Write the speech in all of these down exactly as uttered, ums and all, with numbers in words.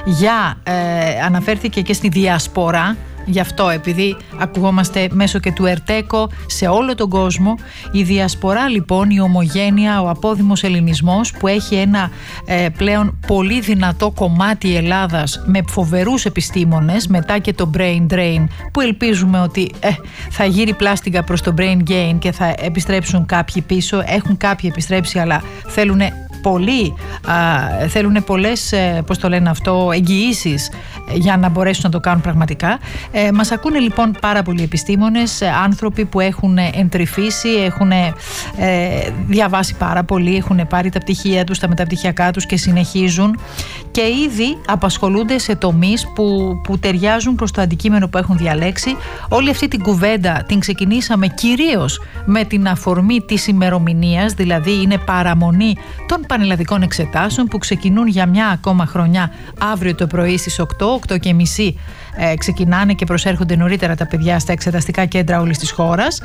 για, ε, αναφέρθηκε και στη διασπορά. Γι' αυτό, επειδή ακουγόμαστε μέσω και του Ερτέκο σε όλο τον κόσμο, η διασπορά λοιπόν, η ομογένεια, ο απόδημος ελληνισμός που έχει ένα ε, πλέον πολύ δυνατό κομμάτι Ελλάδας με φοβερούς επιστήμονες, μετά και το brain drain που ελπίζουμε ότι ε, θα γύρει πλάστιγκα προς το brain gain και θα επιστρέψουν κάποιοι πίσω. Έχουν κάποιοι επιστρέψει, αλλά θέλουν πολλοί, θέλουν πολλές, πώς το λένε αυτό, εγγυήσεις για να μπορέσουν να το κάνουν πραγματικά. Ε, μας ακούνε λοιπόν πάρα πολλοί επιστήμονες, άνθρωποι που έχουν εντρυφήσει, έχουν ε, διαβάσει πάρα πολύ, έχουν πάρει τα πτυχία τους, τα μεταπτυχιακά τους και συνεχίζουν και ήδη απασχολούνται σε τομείς που, που ταιριάζουν προς το αντικείμενο που έχουν διαλέξει. Όλη αυτή την κουβέντα την ξεκινήσαμε κυρίως με την αφορμή της ημερομηνίας, δηλαδή είναι παραμονή των πανελλαδικών εξετάσεων που ξεκινούν για μια ακόμα χρονιά αύριο το πρωί στις οκτώ, οκτώ και μισή ε, ξεκινάνε και προσέρχονται νωρίτερα τα παιδιά στα εξεταστικά κέντρα όλης της χώρας.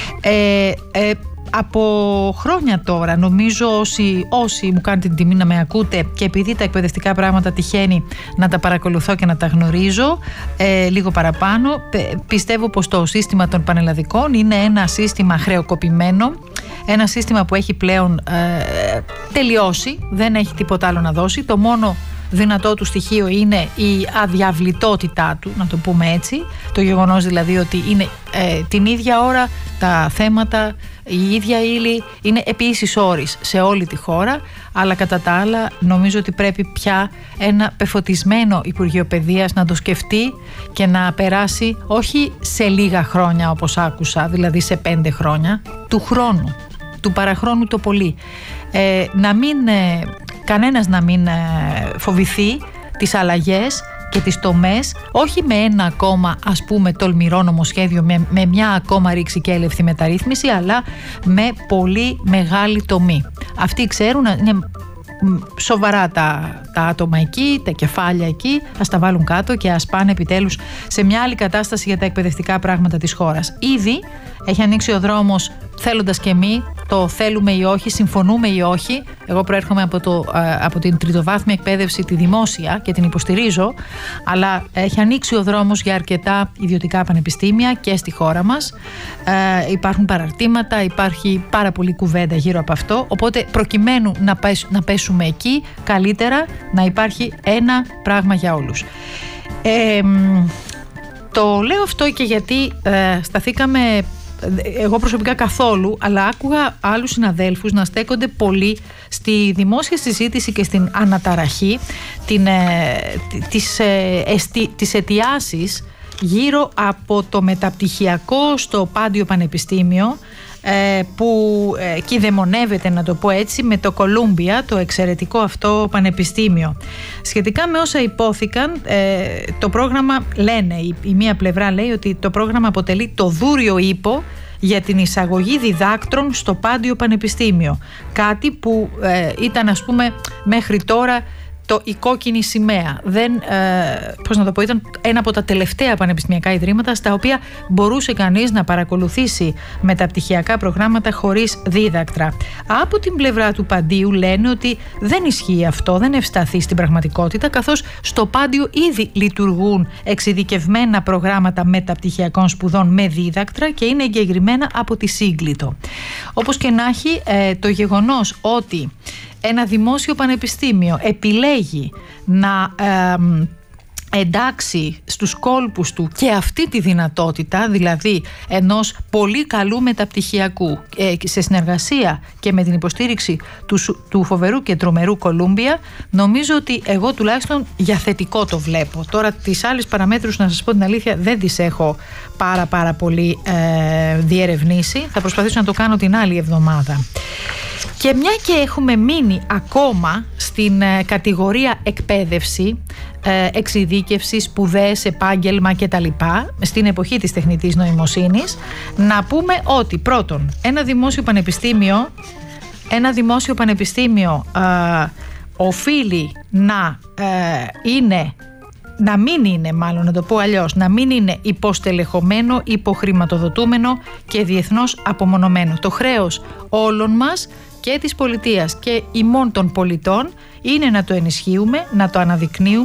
Ε, ε, από χρόνια τώρα, νομίζω όσοι, όσοι μου κάνετε την τιμή να με ακούτε και επειδή τα εκπαιδευτικά πράγματα τυχαίνει να τα παρακολουθώ και να τα γνωρίζω ε, λίγο παραπάνω, πιστεύω πως το σύστημα των πανελλαδικών είναι ένα σύστημα χρεοκοπημένο, ένα σύστημα που έχει πλέον ε, τελειώσει, δεν έχει τίποτα άλλο να δώσει. Το μόνο δυνατό του στοιχείο είναι η αδιαβλητότητά του, να το πούμε έτσι, το γεγονός δηλαδή ότι είναι ε, την ίδια ώρα τα θέματα, η ίδια ύλη, είναι επί ίσης όρης σε όλη τη χώρα, αλλά κατά τα άλλα νομίζω ότι πρέπει πια ένα πεφωτισμένο Υπουργείο Παιδείας να το σκεφτεί και να περάσει όχι σε λίγα χρόνια όπως άκουσα, δηλαδή σε πέντε χρόνια, του χρόνου, του παραχρόνου το πολύ. Ε, να μην, ε, κανένας να μην ε, φοβηθεί τις αλλαγές και τις τομές, όχι με ένα ακόμα ας πούμε τολμηρό νομοσχέδιο, με, με μια ακόμα ρηξικέλευθη μεταρρύθμιση, αλλά με πολύ μεγάλη τομή. Αυτοί ξέρουν, είναι σοβαρά τα, τα άτομα εκεί, τα κεφάλια εκεί, ας τα βάλουν κάτω και ας πάνε επιτέλους σε μια άλλη κατάσταση για τα εκπαιδευτικά πράγματα της χώρας. Ήδη έχει ανοίξει ο δρόμος, θέλοντας και εμείς, το θέλουμε ή όχι, συμφωνούμε ή όχι. Εγώ προέρχομαι από, το, από την τριτοβάθμια εκπαίδευση, τη δημόσια, και την υποστηρίζω, αλλά έχει ανοίξει ο δρόμος για αρκετά ιδιωτικά πανεπιστήμια και στη χώρα μας. Ε, υπάρχουν παραρτήματα, υπάρχει πάρα πολλή κουβέντα γύρω από αυτό, οπότε προκειμένου να, πέσ, να πέσουμε εκεί, καλύτερα να υπάρχει ένα πράγμα για όλους. Ε, το λέω αυτό και γιατί ε, σταθήκαμε, εγώ προσωπικά καθόλου, αλλά άκουγα άλλους συναδέλφους να στέκονται πολύ στη δημόσια συζήτηση και στην αναταραχή την, ε, της, ε, εστι, της αιτιάσης γύρω από το μεταπτυχιακό στο Πάντιο Πανεπιστήμιο, ε, που ε, κηδεμονεύεται, να το πω έτσι, με το Κολούμπια, το εξαιρετικό αυτό πανεπιστήμιο. Σχετικά με όσα υπόθηκαν, ε, το πρόγραμμα, λένε, η, η μία πλευρά λέει ότι το πρόγραμμα αποτελεί το δούριο ύπο για την εισαγωγή διδάκτρων στο Πάντιο Πανεπιστήμιο. Κάτι που ε, ήταν, ας πούμε, μέχρι τώρα το, η κόκκινη σημαία. Δεν, ε, πώς να το πω, ήταν ένα από τα τελευταία πανεπιστημιακά ιδρύματα στα οποία μπορούσε κανείς να παρακολουθήσει μεταπτυχιακά προγράμματα χωρίς δίδακτρα. Από την πλευρά του Παντίου λένε ότι δεν ισχύει αυτό, δεν ευσταθεί στην πραγματικότητα, καθώς στο Πάντιο ήδη λειτουργούν εξειδικευμένα προγράμματα μεταπτυχιακών σπουδών με δίδακτρα και είναι εγκεκριμένα από τη Σύγκλιτο. Όπως και να έχει, ε, το γεγονός ότι ένα δημόσιο πανεπιστήμιο επιλέγει να ε, εντάξει στους κόλπους του και αυτή τη δυνατότητα, δηλαδή ενός πολύ καλού μεταπτυχιακού, ε, σε συνεργασία και με την υποστήριξη του, του φοβερού και τρομερού Κολούμπια, νομίζω ότι εγώ τουλάχιστον για θετικό το βλέπω. Τώρα τις άλλες παραμέτρους, να σας πω την αλήθεια, δεν τις έχω πάρα πάρα πολύ ε, διερευνήσει. Θα προσπαθήσω να το κάνω την άλλη εβδομάδα. Και μια και έχουμε μείνει ακόμα στην ε, κατηγορία εκπαίδευση, ε, εξειδίκευση, σπουδές, επάγγελμα κτλ, στην εποχή της τεχνητής νοημοσύνης, να πούμε ότι πρώτον, ένα δημόσιο πανεπιστήμιο, ένα δημόσιο πανεπιστήμιο ε, οφείλει να ε, είναι, να μην είναι, μάλλον να το πω αλλιώς, να μην είναι υποστελεχωμένο, υποχρηματοδοτούμενο και διεθνώς απομονωμένο. Το χρέος όλων μας και της πολιτείας και ημών των πολιτών είναι να το ενισχύουμε, να το αναδεικνύουμε